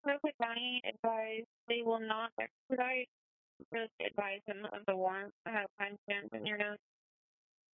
Cook County advised they will not expedite, just advise them of the warrant. I have time stamps in your notes.